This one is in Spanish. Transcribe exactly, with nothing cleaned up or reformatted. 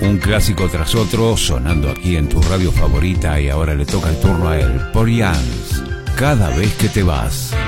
Un clásico tras otro, sonando aquí en tu radio favorita, y ahora le toca el turno a él. Por Jans, Cada vez que te vas.